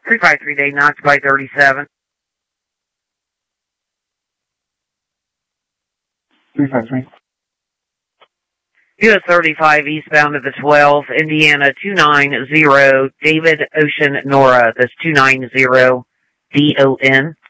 353 day, knocked by 37. 353. US 35 eastbound of the 12, Indiana 290, David Ocean Nora. That's 290 DON.